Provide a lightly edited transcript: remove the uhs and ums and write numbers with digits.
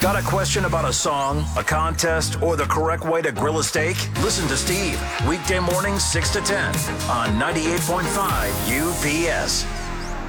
Got a question about a song, a contest, or the correct way to grill a steak? Listen to Steve, weekday mornings 6 to 10 on 98.5 UPS.